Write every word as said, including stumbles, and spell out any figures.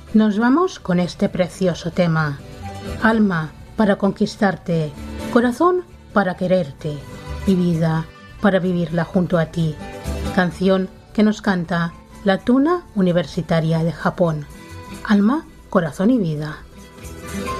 Nos vamos con este precioso tema. Alma para conquistarte, corazón para quererte y vida para vivirla junto a ti. Canción que nos canta la Tuna Universitaria de Japón. Alma, corazón y vida.